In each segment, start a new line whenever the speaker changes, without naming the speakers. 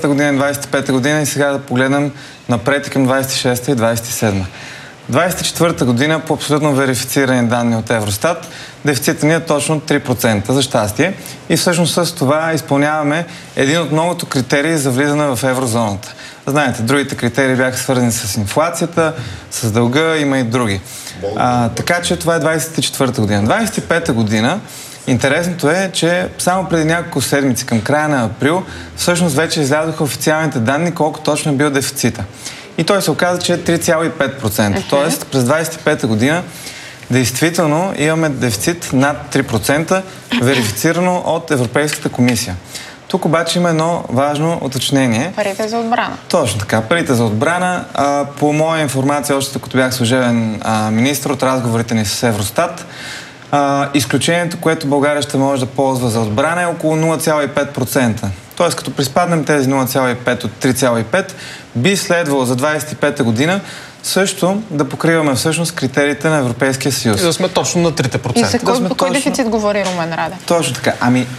година и 25-та година и сега да погледнем напред и към 26-та и 27-та. 24-та година по абсолютно верифицирани данни от Евростат дефицитът ни е точно 3%, за щастие. И всъщност с това изпълняваме един от многото критерии за влизане в еврозоната. Знаете, другите критерии бяха свързани с инфлацията, с дълга, има и други. Така че това е 24-та година. 25-та година интересното е, че само преди няколко седмици, към края на април, всъщност вече излязоха официалните данни колко точно е бил дефицита. И той се оказа, че е 3,5%. Тоест, през 25-та година действително имаме дефицит над 3%, верифицирано от Европейската комисия. Тук обаче има едно важно уточнение.
Парите за отбрана.
Точно така. Парите за отбрана. По моя информация, още като бях служебен министър от разговорите ни с Евростат, изключението, което България ще може да ползва за отбрана е около 0,5%. Тоест, като приспаднем тези 0,5 от 3,5, би следвало за 25-та година също да покриваме всъщност критериите на Европейския съюз.
И да сме точно на 3%.
И за кой дефицит говори Румен Радев?
Точно така.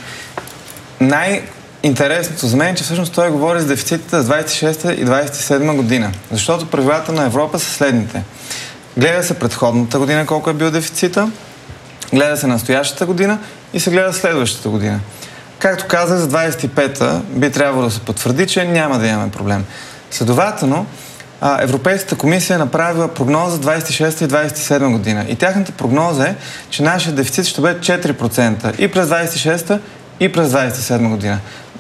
Най-интересното за мен е, че всъщност той говори за дефицитите за 26-та и 27-та година. Защото правилата на Европа са следните. Гледа се предходната година колко е бил дефицита, гледа се настоящата година и се гледа следващата година. Както казах, за 25-та би трябвало да се потвърди, че няма да имаме проблем. Следователно, Европейската комисия е направила прогноза за 26-та и 27-та година. И тяхната прогноза е, че нашия дефицит ще бъде 4% и през 26-та, и през 27-та година.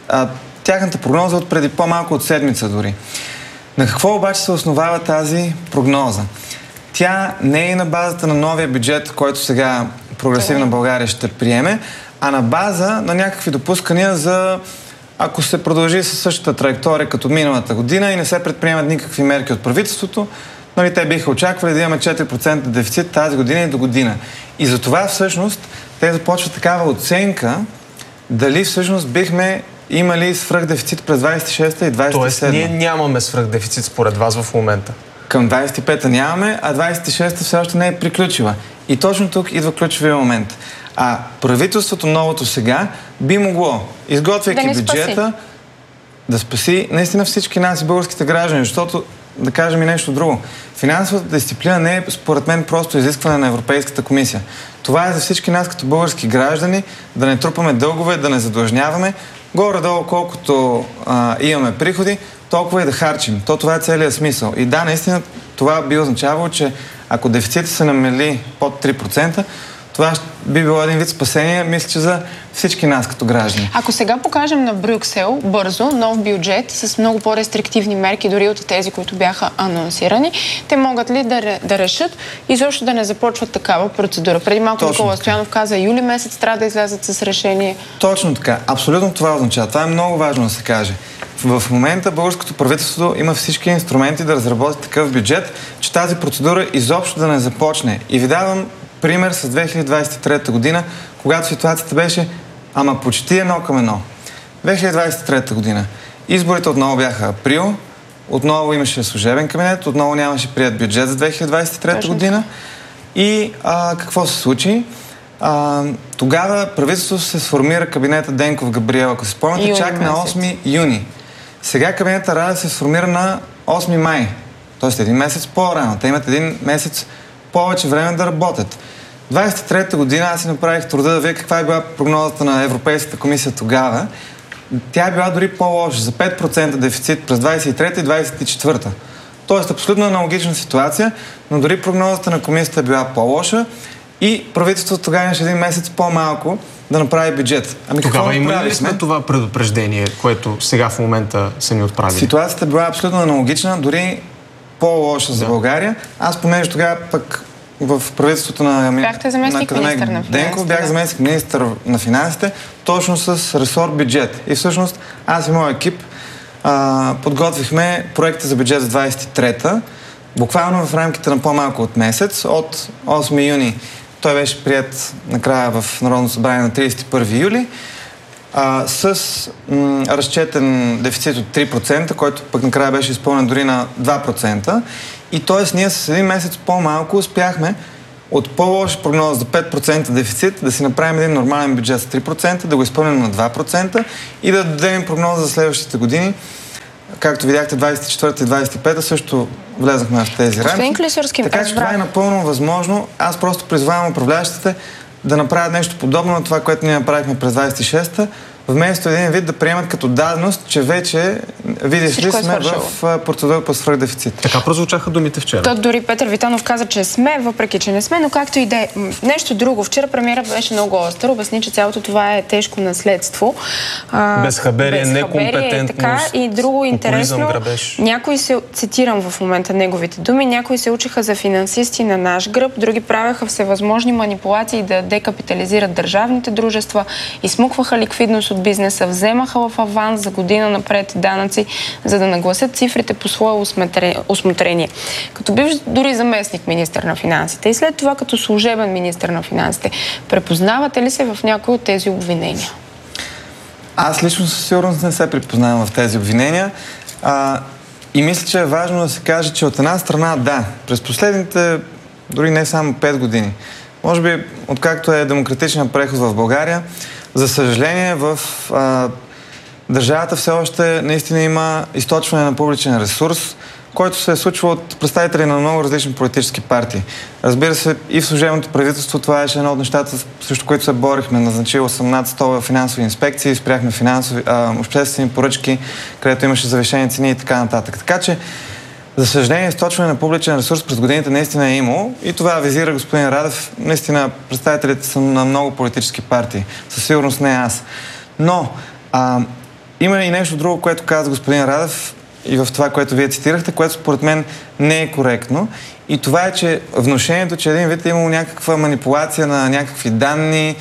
Тяхната прогноза е от преди по-малко от седмица дори. На какво обаче се основава тази прогноза? Тя не е на базата на новия бюджет, който сега Прогресивна България ще приеме, а на база на някакви допускания за ако се продължи със същата траектория като миналата година и не се предприемат никакви мерки от правителството, те биха очаквали да имаме 4% дефицит тази година и до година. И за това всъщност те започват такава оценка дали всъщност бихме имали свръхдефицит през 26-та и 27-та.
Тоест ние нямаме свръхдефицит според вас в момента.
Към 25-та нямаме, а 26-та все още не е приключила. И точно тук идва ключовия момент. Правителството новото сега би могло, изготвяйки бюджета, да спаси наистина всички нас и българските граждани, защото, да кажем и нещо друго, финансовата дисциплина не е, според мен, просто изискване на Европейската комисия. Това е за всички нас като български граждани, да не трупаме дългове, да не задлъжняваме, горе-долу колкото имаме приходи, толкова и да харчим. Това е целият смисъл. И да, наистина, това би означавало, че ако дефицитът се намали под 3%, това би било един вид спасение, мисля, че за всички нас като граждани.
Ако сега покажем на Брюксел бързо нов бюджет с много по-рестриктивни мерки, дори от тези, които бяха анонсирани, те могат ли да решат изобщо да не започват такава процедура? Преди малко Никола Стоянов каза, юли месец трябва да излязат с решение.
Точно така. Абсолютно това означава. Това е много важно да се каже. В момента българското правителство има всички инструменти да разработи такъв бюджет, че тази процедура изобщо да не започне. И ви давам пример с 2023 година, когато ситуацията беше почти 1:1. 2023 година. Изборите отново бяха април, отново имаше служебен кабинет, отново нямаше приет бюджет за 2023 година. И какво се случи? Тогава правителството се сформира кабинета Денков-Габриел, ако се спомняте, чак на 8 юни. Сега кабинета Радев се сформира на 8 май. Тоест един месец по-рано. Те имат един месец повече време да работят. 23-та година аз си направих труда да видя каква е била прогнозата на Европейската комисия тогава. Тя е била дори по-лоша, за 5% дефицит през 23-та и 24-та. Тоест абсолютно аналогична ситуация, но дори прогнозата на комисията е била по-лоша и правителството тогава имаше един месец по-малко да направи бюджет.
Тогава има ли сме това предупреждение, което сега в момента са ни отправили?
Ситуацията била абсолютно аналогична, дори по-лоша за България. Аз понеже тогава пък в правителството на академик Денков бях заместник министър на финансите, точно с ресор бюджет. И всъщност аз и моят екип подготвихме проекта за бюджет за 23-та, буквално в рамките на по-малко от месец, от 8 юни. Той беше приет накрая в Народното събрание на 31 юли, с разчетен дефицит от 3%, който пък накрая беше изпълнен дори на 2%. И т.е. ние с един месец по-малко успяхме от по-лоша прогноза за 5% дефицит да си направим един нормален бюджет с 3%, да го изпълним на 2% и да дадем прогноза за следващите години както видяхте, 24 и 25 също влезахме в тези рамки. Така че това е напълно възможно. Аз просто призвавам управляващите да направят нещо подобно на това, което ние направихме през 26-та, вместо един вид да приемат като даденост, че вече, видиш ли, сме в процедура по свръхдефицит.
Така прозвучаха думите вчера.
То дори Петър Витанов каза, че сме, въпреки че не сме, но както и да е. Нещо друго. Вчера премиера беше много остър, обясни, че цялото това е тежко наследство.
Безхаберие, некомпетентност,
така. И друго интересно,
грабеж.
някои се, цитирам в момента неговите думи, някои се учиха за финансисти на наш гръб, други правяха всевъзможни манипулации да декапитализират държавните дружества, изсмукваха ликвидност от бизнеса, вземаха в аванс за година напред данъци, за да нагласят цифрите по свое усмотрение. Като бивш дори заместник министър на финансите и след това като служебен министър на финансите, препознавате ли се в някои от тези обвинения?
Аз лично със сигурност не се припознавам в тези обвинения. И мисля, че е важно да се каже, че от една страна, да, през последните, дори не само 5 години, може би, откакто е демократичен преход в България, за съжаление, в държавата все още наистина има източване на публичен ресурс, който се е случва от представители на много различни политически партии. Разбира се, и в служебното правителство това беше едно от нещата, срещу които се борихме. Назначила съм над 100 финансови инспекции, спряхме обществени поръчки, където имаше завишени цени и така нататък. Така че, за съжаление, източване на публичен ресурс през годините наистина е имало и това визира господин Радев. Наистина, представителите са на много политически партии. Със сигурност не аз. Но има и нещо друго, което каза господин Радев и в това, което вие цитирахте, което според мен не е коректно. И това е, че внушението, че един вид е имало някаква манипулация на някакви данни,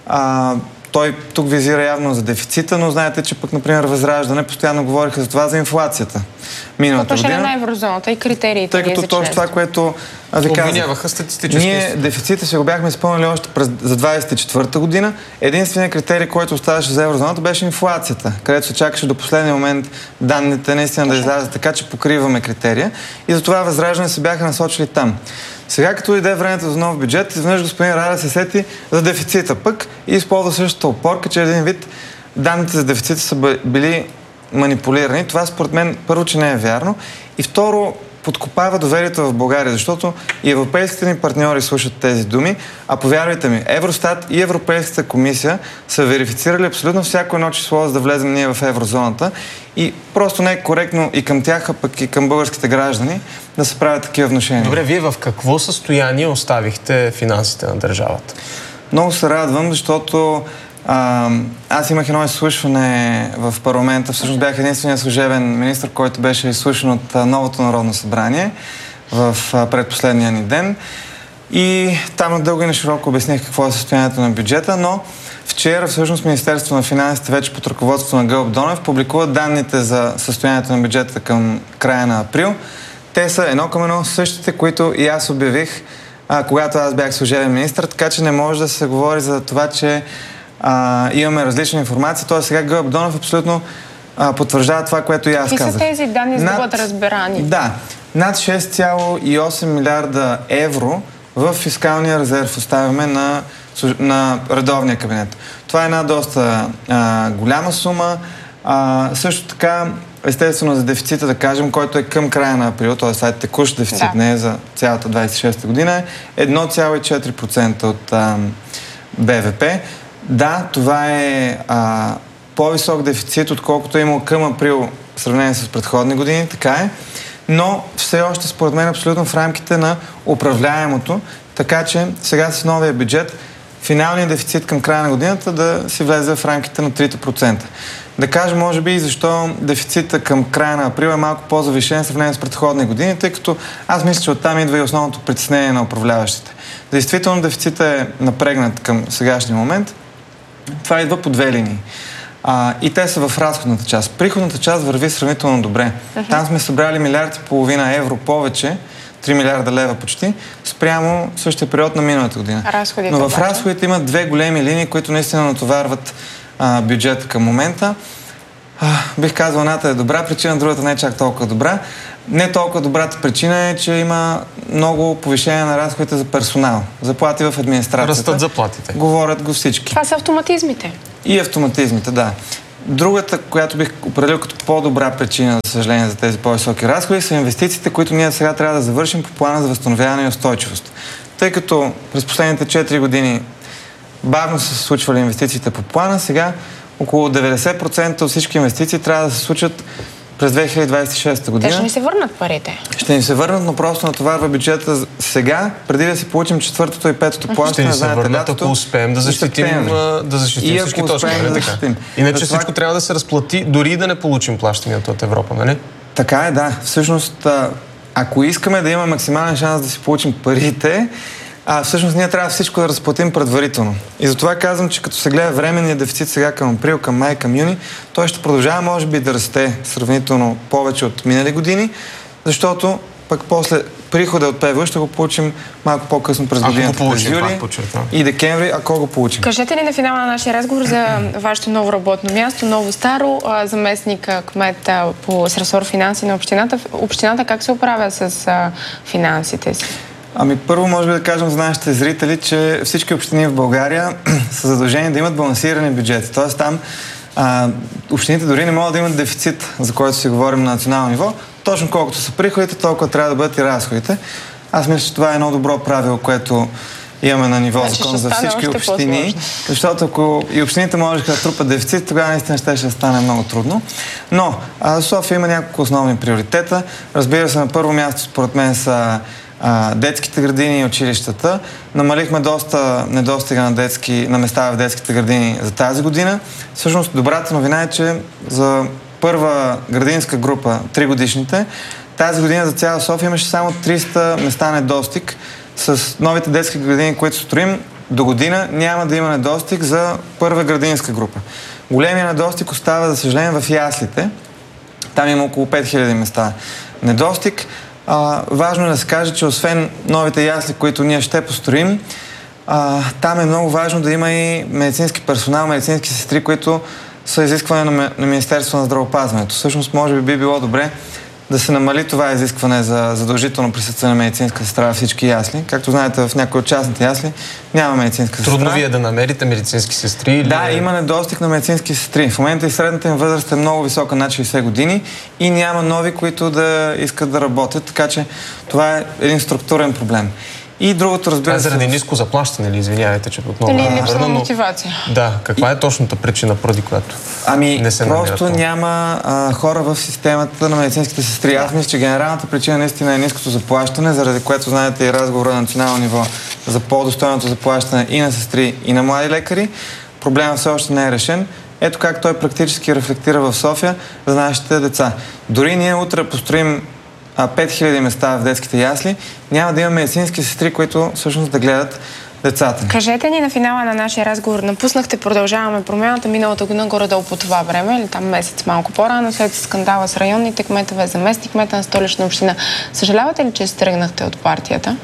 той тук визира явно за дефицита, но знаете, че пък, например, Възраждане постоянно говориха за това, за инфлацията. Миналата година.
На еврозоната и критериите.
Тъй като точно това, което ви казах.
Обвиняваха статистически.
Ние дефицита си го бяхме изпълнили още за 24-та година. Единственият критерий, който оставаше за еврозоната, беше инфлацията, където се чакаше до последния момент данните наистина да излязат така, че покриваме критерия. И затова Възраждане се бяха насочили там. Сега, като иде времето за нов бюджет, изведнъж господин Радев се сети за дефицита пък и използва същата опорка, че един вид данните за дефицита са били манипулирани. Това според мен първо, че не е вярно и второ, подкопава доверието в България, защото и европейските ни партньори слушат тези думи, а повярвайте ми, Евростат и Европейската комисия са верифицирали абсолютно всяко едно число, за да влезем ние в еврозоната и просто не е коректно и към тях, а пък и към българските граждани да се правят такива внушения.
Добре, вие в какво състояние оставихте финансите на държавата?
Много се радвам, защото аз имах едно изслушване в парламента. Всъщност бях единственият служебен министър, който беше изслушан от новото Народно събрание в предпоследния ни ден. И там надълго и на широко обясних какво е състоянието на бюджета, но вчера всъщност Министерството на финансите вече под ръководството на Гълъб Донев публикува данните за състоянието на бюджета към края на април. Те са едно към едно същите, които и аз обявих, когато аз бях служебен министър, така че не може да се говори за това, че имаме различна информация. Тоест сега Гълъб Донев абсолютно потвърждава това, което и аз казах.
Какви са тези данни, за да бъдат разбирани?
Да. Над 6,8 милиарда евро в фискалния резерв оставяме на редовния кабинет. Това е една доста голяма сума. Също така, естествено за дефицита, да кажем, който е към края на април, т.е. текущ дефицит, не е за цялата 26-та година, е 1,4% от БВП. Да, това е по-висок дефицит, отколкото е имал към април в сравнение с предходни години, така е, но все още според мен абсолютно в рамките на управляемото, така че сега с новия бюджет финалният дефицит към края на годината да си влезе в рамките на 3%. Да кажем, може би, защо дефицита към края на април е малко по-завишен в сравнение с предходни години, тъй като аз мисля, че оттам идва и основното притеснение на управляващите. Действително дефицитът е напрегнат към сегашния момент. Това идва по две линии. И те са в разходната част. Приходната част върви сравнително добре. Там сме събрали 1,5 милиарда евро повече, 3 милиарда лева почти, спрямо същия период на миналата година. Но в разходите има две големи линии, които наистина натоварват бюджет към момента. Бих казал, едната е добра причина, другата не е чак толкова добра. Не толкова добрата причина е, че има много повишение на разходите за персонал. Заплати в администрацията.
Растат заплатите.
Говорят го всички.
Това са автоматизмите.
И автоматизмите, да. Другата, която бих определил като по-добра причина, за съжаление, за тези по-високи разходи, са инвестициите, които ние сега трябва да завършим по плана за възстановяване и устойчивост. Тъй като през последните 4 години бавно са се случвали инвестициите по плана, сега около 90% от всички инвестиции трябва да се случат през 2026 година.
Те ще ни се върнат парите.
Ще ни се върнат, но просто натоварва бюджета сега, преди да си получим 4-то и 5-то плащане.
Ще ни се върнат, ако успеем да защитим всички точки. Иначе всичко трябва да се разплати, дори и да не получим плащанията от Европа, нали?
Така е, да. Всъщност, ако искаме да има максимален шанс да си получим парите, всъщност ние трябва всичко да разплатим предварително. И затова казвам, че като се гледа временния дефицит сега към април, към май, към юни, той ще продължава, може би, да расте сравнително повече от минали години, защото пък после прихода от ПВ ще го получим малко по-късно през годината, през юли и декември, ако го получим.
Кажете ни на финала на нашия разговор за вашето ново работно място, ново-старо, заместник кмет с ресор финанси на общината. Общината как се оправя с финансите си?
Първо може би да кажем за нашите зрители, че всички общини в България са задължени да имат балансирани бюджети. Тоест там общините дори не могат да имат дефицит, за който си говорим на национално ниво. Точно колкото са приходите, толкова трябва да бъдат и разходите. Аз мисля, че това е едно добро правило, което имаме на ниво закон за всички общини. Защото ако и общините можеха да трупат дефицит, тогава наистина ще стане много трудно. Но София има няколко основни приоритета. Разбира се, на първо място според мен са детските градини и училищата. Намалихме доста недостига на места в детските градини за тази година. Всъщност добрата новина е, че за първа градинска група, 3-годишните, тази година за цяла София имаше само 300 места недостиг. С новите детски градини, които строим, до година няма да има недостиг за първа градинска група. Големия недостиг остава, за съжаление, в яслите. Там има около 5000 места недостиг. Важно е да се каже, че освен новите ясли, които ние ще построим, там е много важно да има и медицински персонал, медицински сестри, които са изискване на Министерството на здравеопазването. Всъщност, може би било добре да се намали това изискване за задължително присъствие на медицинска сестра във всички ясли. Както знаете, в някои от частните ясли няма медицинска сестра.
Трудно ви е да намерите медицински сестри? Или...
Да, има недостиг на медицински сестри. В момента и средната им възраст е много висока, над 60 години и няма нови, които да искат да работят, така че това е един структурен проблем. И другото, разбира се...
заради ниско заплащане ли? Извинявайте, че отново...
Или липса на мотивация.
Да, каква е точната причина, поради която не се намира
просто няма хора в системата на медицинските сестри. Аз мисля, че генералната причина наистина е ниското заплащане, заради което, знаете, и разговора на национално ниво за по-достойното заплащане и на сестри, и на млади лекари. Проблемът все още не е решен. Ето как той практически рефлектира в София за нашите деца. Дори ние утре построим 5000 места в детските ясли, няма да има медицински сестри, които всъщност да гледат децата.
Кажете ни на финала на нашия разговор, напуснахте Продължаваме промяната миналата година горе-долу по това време, или там месец малко по-рано, след скандала с районните кметове, заместник кмета на Столична община. Съжалявате ли, че се тръгнахте от партията?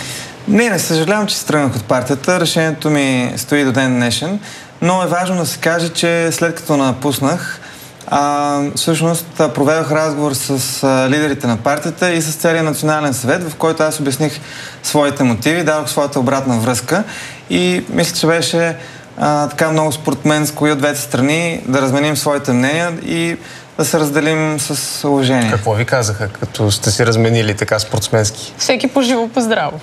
Не съжалявам, че се тръгнах от партията. Решението ми стои до ден днешен, но е важно да се каже, че след като напуснах, всъщност проведох разговор с лидерите на партията и с целия национален съвет, в който аз обясних своите мотиви, дадох своята обратна връзка и мисля, че беше така много спортменско и от двете страни да разменим своите мнения и да се разделим с уважение.
Какво ви казаха, като сте си разменили така спортсменски?
Всеки по-живо, по-здраво.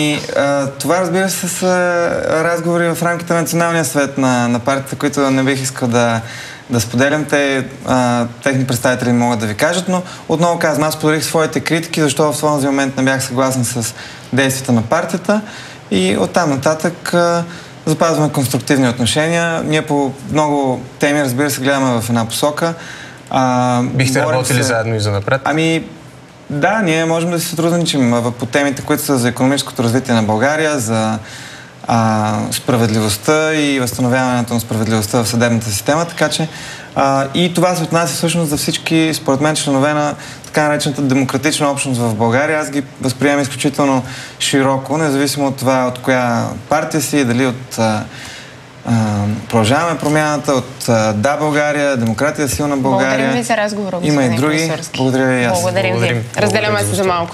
Това, разбира се, са разговори в рамките на националния съвет на партията, които не бих искал да споделям. Техни представители могат да ви кажат, но отново казвам, аз споделих своите критики, защото в този момент не бях съгласен с действията на партията и оттам нататък запазваме конструктивни отношения. Ние по много теми, разбира се, гледаме в една посока.
Бихте работили заедно и занапред?
Да, ние можем да се сътрудничим по темите, които са за икономическото развитие на България, за справедливостта и възстановяването на справедливостта в съдебната система, така че и това се отнася всъщност за всички, според мен, членове на така наречената демократична общност в България. Аз ги възприемам изключително широко, независимо от това от коя партия си, дали от Продължаваме промяната, от Да, България, Демократия, силна България.
Благодарим ви за разговора,
има и други. Благодаря ви и аз.
Благодарим ви. Разделяме се за малко.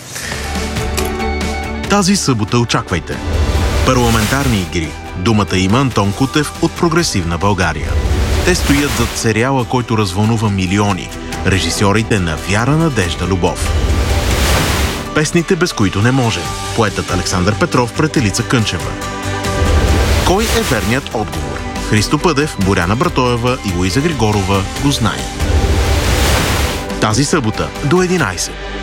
Тази събота очаквайте парламентарни игри. Думата има Антон Кутев от Прогресивна България. Те стоят зад сериала, който развълнува милиони. Режисьорите на Вяра, надежда, любов. Песните, без които не може. Поетът Александър Петров пред Елица Кънчева. Кой е верният отговор? Христо Пъдев, Боряна Братоева и Луиза Григорова го знаят. Тази събота до 11.